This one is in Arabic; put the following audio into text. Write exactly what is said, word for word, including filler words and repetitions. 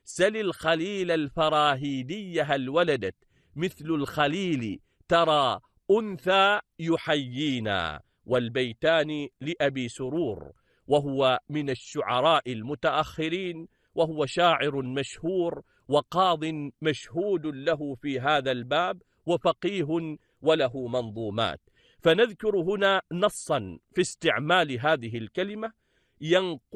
سل الخليل الفراهيدي هل ولدت مثل الخليل ترى أنثى يحيينا. والبيتان لأبي سرور، وهو من الشعراء المتأخرين، وهو شاعر مشهور وقاض مشهود له في هذا الباب، وفقيه وله منظومات. فنذكر هنا نصا في استعمال هذه الكلمة ينقل